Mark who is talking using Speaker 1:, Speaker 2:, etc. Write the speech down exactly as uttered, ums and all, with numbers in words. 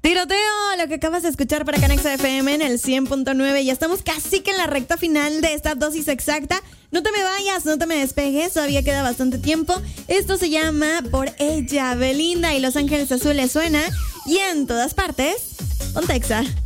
Speaker 1: Tiroteo, lo que acabas de escuchar para Canexa F M en el cien punto nueve. Ya estamos casi que en la recta final de esta dosis exacta. No te me vayas, no te me despegues, todavía queda bastante tiempo. Esto se llama Por Ella, Belinda y Los Ángeles Azules suena. Y en todas partes, Pontexa.